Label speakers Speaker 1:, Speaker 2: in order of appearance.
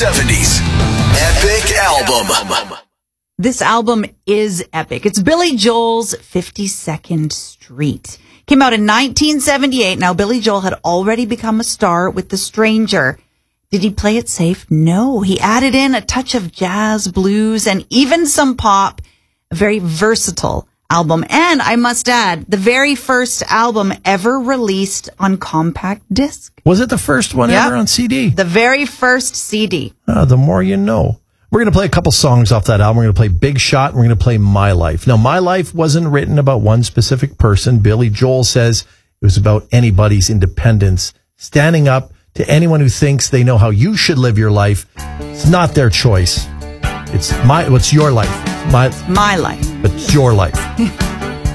Speaker 1: 70s Epic Album.
Speaker 2: This album is epic. It's Billy Joel's 52nd Street. Came out in 1978. Now, Billy Joel had already become a star with The Stranger. Did he play it safe? No. He added in a touch of jazz, blues, and even some pop. A very versatile album. And I must add, the very first album ever released on compact disc.
Speaker 3: Was it the first one ever on CD?
Speaker 2: The very first CD.
Speaker 3: The more you know. We're going to play a couple songs off that album. We're going to play Big Shot, and we're going to play My Life. Now, My Life wasn't written about one specific person. Billy Joel says it was about anybody's independence, standing up to anyone who thinks they know how you should live your life. It's not their choice. It's your life.
Speaker 2: My life.
Speaker 3: But it's your life.